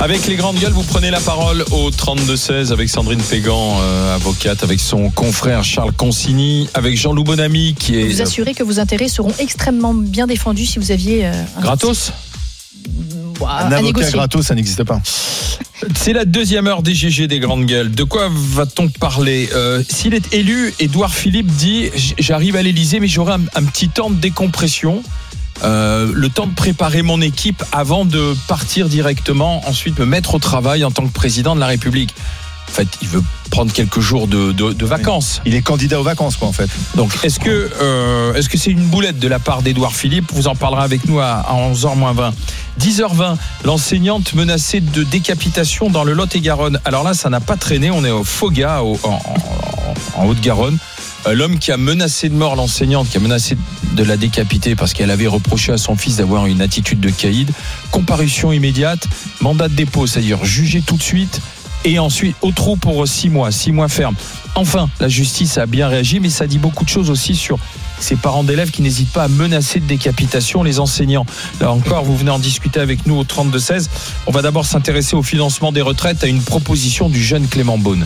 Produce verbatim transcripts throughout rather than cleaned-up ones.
Avec les grandes gueules, vous prenez la parole au trente-deux seize avec Sandrine Pégan, euh, avocate, avec son confrère Charles Consigny, avec Jean-Loup Bonamy qui est... Vous vous assurez que vos intérêts seront extrêmement bien défendus si vous aviez... Euh, un... Gratos Bon, Un avocat négocier. gratos, ça n'existe pas. C'est la deuxième heure des G G des grandes gueules. De quoi va-t-on parler ? euh, S'il est élu, Édouard Philippe dit « J'arrive à l'Élysée, mais j'aurai un, un petit temps de décompression. Euh, le temps de préparer mon équipe avant de partir directement, ensuite me mettre au travail en tant que président de la République. » En fait, il veut prendre quelques jours de, de, de vacances. Il est candidat aux vacances, quoi, en fait. Donc, est-ce que, euh, est-ce que c'est une boulette de la part d'Édouard Philippe ? Vous en parlerez avec nous à, à onze heures moins vingt. dix heures vingt, l'enseignante menacée de décapitation dans le Lot-et-Garonne. Alors là, ça n'a pas traîné. On est au Foga, au, en, en, en Haute-Garonne. Euh, l'homme qui a menacé de mort l'enseignante, qui a menacé de la décapiter parce qu'elle avait reproché à son fils d'avoir une attitude de caïd. Comparution immédiate, mandat de dépôt, c'est-à-dire jugé tout de suite. Et ensuite, au trou pour six mois, six mois ferme. Enfin, la justice a bien réagi, mais ça dit beaucoup de choses aussi sur ces parents d'élèves qui n'hésitent pas à menacer de décapitation les enseignants. Là encore, vous venez en discuter avec nous au trente-deux seize. On va d'abord s'intéresser au financement des retraites, à une proposition du jeune Clément Beaune.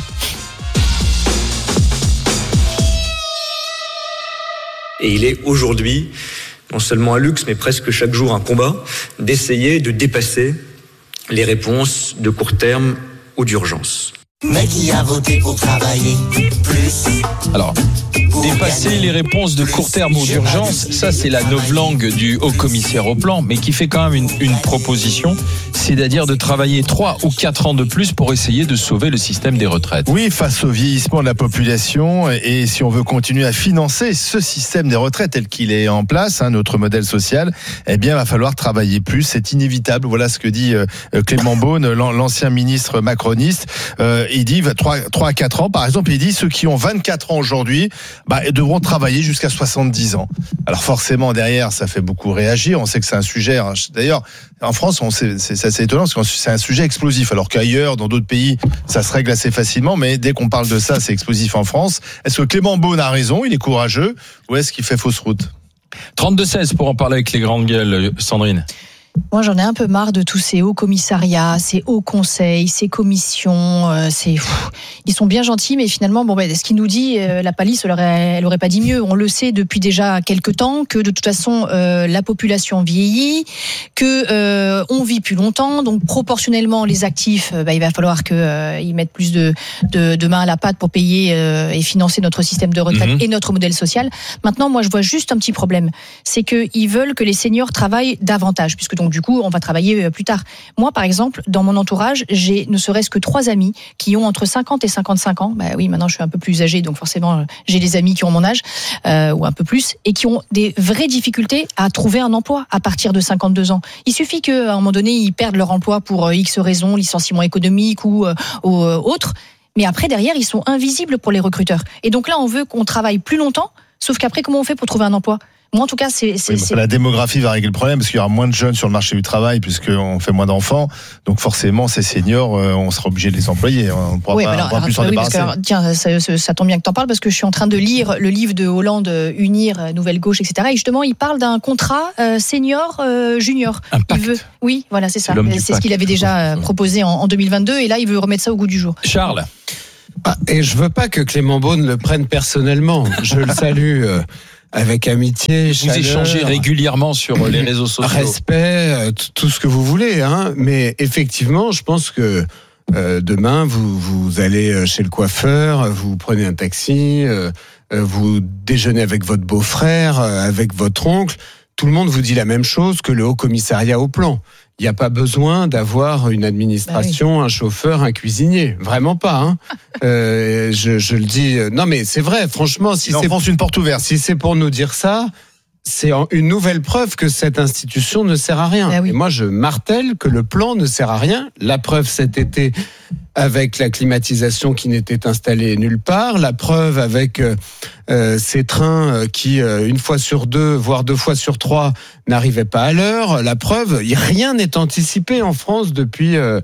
Et il est aujourd'hui, non seulement un luxe, mais presque chaque jour un combat, d'essayer de dépasser les réponses de court terme ou d'urgence. Mais qui a voté pour travailler plus? Alors, dépasser les réponses de court terme ou d'urgence, ça c'est la novlangue du haut commissaire au plan, mais qui fait quand même une, une proposition, c'est-à-dire de travailler trois ou quatre ans de plus pour essayer de sauver le système des retraites. Oui, face au vieillissement de la population, et si on veut continuer à financer ce système des retraites tel qu'il est en place, hein, notre modèle social, eh bien, il va falloir travailler plus. C'est inévitable. Voilà ce que dit euh, Clément Beaune, l'ancien ministre macroniste. Euh, il dit trois à quatre ans, par exemple, il dit ceux qui ont vingt-quatre ans aujourd'hui, bah, devront travailler jusqu'à soixante-dix ans. Alors forcément, derrière, ça fait beaucoup réagir. On sait que c'est un sujet... Hein, d'ailleurs, en France, on sait, c'est, c'est assez étonnant parce que c'est un sujet explosif, alors qu'ailleurs, dans d'autres pays, ça se règle assez facilement, mais dès qu'on parle de ça, c'est explosif en France. Est-ce que Clément Beaune a raison, il est courageux, ou est-ce qu'il fait fausse route ? trente-deux seize pour en parler avec les grandes gueules, Sandrine. Moi, j'en ai un peu marre de tous ces hauts commissariats, ces hauts conseils, ces commissions. Euh, c'est, pff, ils sont bien gentils, mais finalement, bon, ben, ce qu'il nous dit, euh, la police, elle aurait, elle aurait pas dit mieux. On le sait depuis déjà quelques temps que de toute façon, euh, la population vieillit, que euh, on vit plus longtemps, donc proportionnellement, les actifs, euh, bah, il va falloir que euh, ils mettent plus de, de, de main à la pâte pour payer euh, et financer notre système de retraite mmh. et notre modèle social. Maintenant, moi, je vois juste un petit problème, c'est que ils veulent que les seniors travaillent davantage, puisque donc Donc, du coup, on va travailler plus tard. Moi, par exemple, dans mon entourage, j'ai ne serait-ce que trois amis qui ont entre cinquante et cinquante-cinq ans. Bah oui, maintenant, je suis un peu plus âgée, donc forcément, j'ai des amis qui ont mon âge, euh, ou un peu plus, et qui ont des vraies difficultés à trouver un emploi à partir de cinquante-deux ans. Il suffit qu'à un moment donné, ils perdent leur emploi pour X raisons, licenciement économique ou, euh, ou euh, autre. Mais après, derrière, ils sont invisibles pour les recruteurs. Et donc là, on veut qu'on travaille plus longtemps, sauf qu'après, comment on fait pour trouver un emploi ? Moi, en tout cas, c'est, c'est, oui, c'est... La démographie va régler le problème parce qu'il y aura moins de jeunes sur le marché du travail puisqu'on fait moins d'enfants. Donc forcément, ces seniors, on sera obligé de les employer. On ne pourra oui, pas, alors, on pourra plus s'en oui, débarrasser. Parce que, tiens, ça, ça, ça tombe bien que tu en parles parce que je suis en train de lire le livre de Hollande, Unir, Nouvelle Gauche, et cetera. Et justement, il parle d'un contrat euh, senior euh, junior. Un pacte. Il veut... Oui, voilà, c'est ça. C'est, c'est ce qu'il avait déjà euh, proposé en, en deux mille vingt-deux et là, il veut remettre ça au goût du jour. Charles. Ah, et je veux pas que Clément Beaune le prenne personnellement. Je le salue euh, avec amitié, vous chaleur, échangez régulièrement sur les réseaux sociaux. Respect, tout ce que vous voulez, hein. Mais effectivement, je pense que euh, demain, vous, vous allez chez le coiffeur, vous prenez un taxi, euh, vous déjeunez avec votre beau-frère, avec votre oncle. Tout le monde vous dit la même chose que le Haut Commissariat au plan. Il n'y a pas besoin d'avoir une administration, bah oui. un chauffeur, un cuisinier. Vraiment pas. Hein. euh, je, je le dis. Non, mais c'est vrai. Franchement, si Il c'est enfonce une porte ouverte. Si c'est pour nous dire ça, c'est une nouvelle preuve que cette institution ne sert à rien. Bah oui. Et moi, je martèle que le plan ne sert à rien. La preuve cet été avec la climatisation qui n'était installée nulle part. La preuve avec euh, ces trains qui, euh, une fois sur deux, voire deux fois sur trois, n'arrivaient pas à l'heure. La preuve, rien n'est anticipé en France depuis... Euh,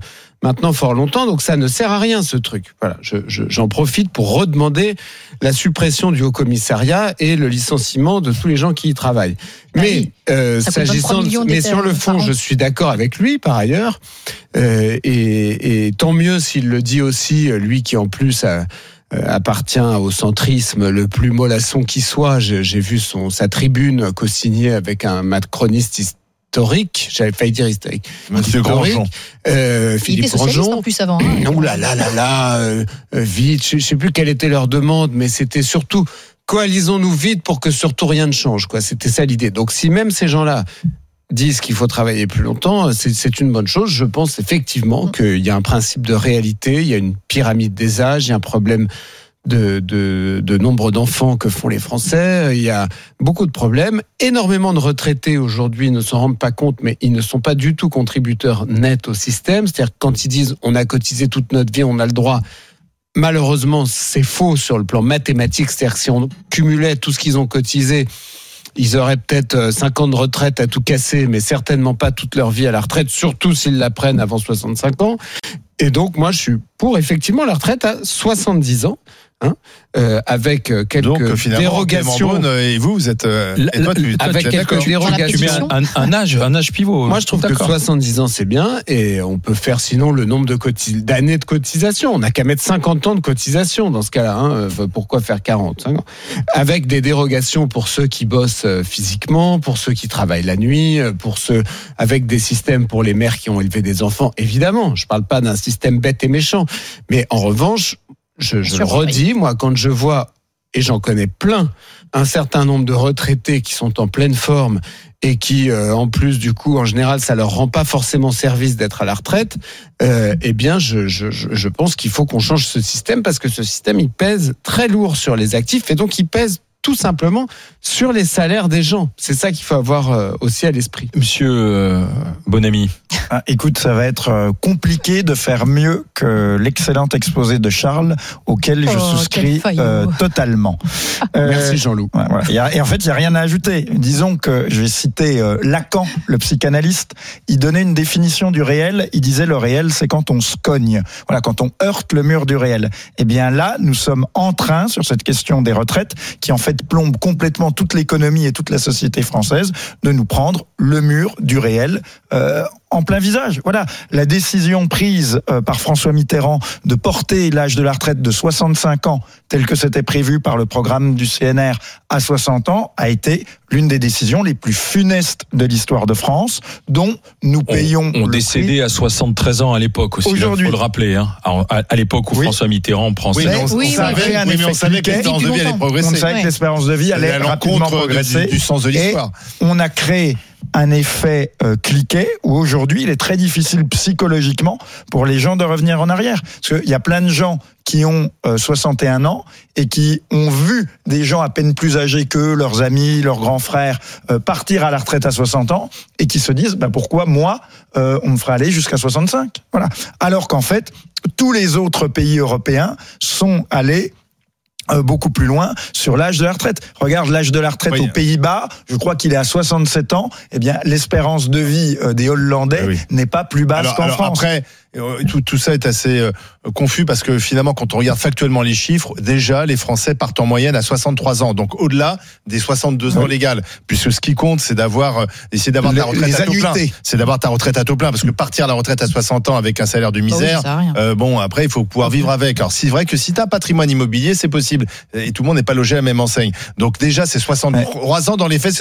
maintenant fort longtemps, donc ça ne sert à rien ce truc. Voilà, je, je, j'en profite pour redemander la suppression du Haut Commissariat et le licenciement de tous les gens qui y travaillent. Bah mais oui, euh, s'agissant, de, mais sur le fond, je suis d'accord avec lui par ailleurs, euh, et, et tant mieux s'il le dit aussi, lui qui en plus a appartient au centrisme le plus mollasson qui soit. J'ai, j'ai vu son, sa tribune co-signée avec un macroniste historique, j'avais failli dire historique. Monsieur Grandjean. Euh, Philippe Grandjean. En plus avant. Hein. Ouh là là là là, euh, vite, je ne sais plus quelle était leur demande, mais c'était surtout coalisons-nous vite pour que surtout rien ne change, quoi. C'était ça l'idée. Donc si même ces gens-là disent qu'il faut travailler plus longtemps, c'est, c'est une bonne chose. Je pense effectivement qu'il y a un principe de réalité, il y a une pyramide des âges, il y a un problème de, de, de nombre d'enfants que font les Français, il y a beaucoup de problèmes. Énormément de retraités aujourd'hui ne s'en rendent pas compte, mais ils ne sont pas du tout contributeurs nets au système. C'est-à-dire que quand ils disent on a cotisé toute notre vie, on a le droit, malheureusement c'est faux sur le plan mathématique. C'est-à-dire que si on cumulait tout ce qu'ils ont cotisé, ils auraient peut-être cinq ans de retraite à tout casser, mais certainement pas toute leur vie à la retraite, surtout s'ils la prennent avant soixante-cinq ans. Et donc, moi, je suis pour effectivement la retraite à soixante-dix ans. Hein, euh, avec quelques donc, dérogations. Bonne, et vous, vous êtes euh, et toi, tu, toi, avec quelques d'accord. dérogations. Tu mets un, un, un âge, un âge pivot. Moi, je trouve d'accord. que soixante-dix ans c'est bien, et on peut faire sinon le nombre de cotis, d'années de cotisation. On n'a qu'à mettre cinquante ans de cotisation dans ce cas-là. Hein. Pourquoi faire quarante ans? Avec des dérogations pour ceux qui bossent physiquement, pour ceux qui travaillent la nuit, pour ceux avec des systèmes pour les mères qui ont élevé des enfants. Évidemment, je parle pas d'un système bête et méchant, mais en revanche. Je, je le redis, moi, quand je vois, et j'en connais plein, un certain nombre de retraités qui sont en pleine forme et qui, euh, en plus, du coup, en général, ça leur rend pas forcément service d'être à la retraite, euh, eh bien, je, je, je pense qu'il faut qu'on change ce système parce que ce système, il pèse très lourd sur les actifs et donc il pèse tout simplement sur les salaires des gens. C'est ça qu'il faut avoir aussi à l'esprit. Monsieur euh, Bonamy. Ah, écoute, ça va être compliqué de faire mieux que l'excellent exposé de Charles, auquel oh, je souscris euh, totalement. Euh, Merci Jean-Loup. Ouais, voilà. et, et en fait, il n'y a rien à ajouter. Disons que, je vais citer euh, Lacan, le psychanalyste, il donnait une définition du réel, il disait le réel, c'est quand on se cogne, voilà, quand on heurte le mur du réel. Eh bien là, nous sommes en train, sur cette question des retraites, qui en fait plombe complètement toute l'économie et toute la société française, de nous prendre le mur du réel euh, en plein visage. Voilà, la décision prise euh, par François Mitterrand de porter l'âge de la retraite de soixante-cinq ans, tel que c'était prévu par le programme du C N R, à soixante ans, a été l'une des décisions les plus funestes de l'histoire de France, dont nous payons. On, on décédait à soixante-treize ans à l'époque aussi. Aujourd'hui, il faut le rappeler. Hein, à, à l'époque où oui. François Mitterrand prend oui, ses... on, oui, on savait, oui, oui, mais on savait que l'espérance de vie allait progresser. On savait que l'espérance de vie allait rapidement progresser. Du, du sens de l'histoire. Et on a créé un effet euh, cliquet où aujourd'hui il est très difficile psychologiquement pour les gens de revenir en arrière. Parce qu'il y a plein de gens qui ont euh, soixante et un ans et qui ont vu des gens à peine plus âgés qu'eux, leurs amis, leurs grands frères, euh, partir à la retraite à soixante ans et qui se disent bah, pourquoi moi euh, on me ferait aller jusqu'à soixante-cinq. Voilà. Alors qu'en fait, tous les autres pays européens sont allés Euh, beaucoup plus loin sur l'âge de la retraite. Regarde l'âge de la retraite oui. aux Pays-Bas, je crois qu'il est à soixante-sept ans. Eh bien, l'espérance de vie euh, des Hollandais oui. n'est pas plus basse alors, qu'en alors France. Après, tout, tout ça est assez euh, confus parce que finalement, quand on regarde factuellement les chiffres, déjà, les Français partent en moyenne à soixante-trois ans, donc au-delà des soixante-deux oui. ans légales. Puisque ce qui compte, c'est d'avoir, essayer d'avoir les, ta retraite à taux plein. C'est d'avoir ta retraite à taux plein, parce que partir à la retraite à soixante ans avec un salaire de misère, oh oui, euh, bon, après, il faut pouvoir vivre avec. Alors, c'est vrai que si t'as un patrimoine immobilier, c'est possible. Et tout le monde n'est pas logé à la même enseigne. Donc déjà, c'est soixante-trois ans dans les faits.